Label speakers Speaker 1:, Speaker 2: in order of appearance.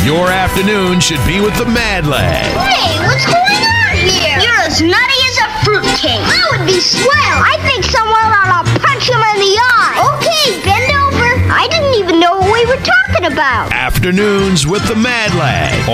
Speaker 1: Your afternoon should be with the Mad Lad.
Speaker 2: Hey, what's going on here? You're as nutty as a fruitcake. That would be swell. I think someone ought to punch him in the eye. Okay, bend over. I didn't even know what we were talking about.
Speaker 1: Afternoons with the Mad Lad.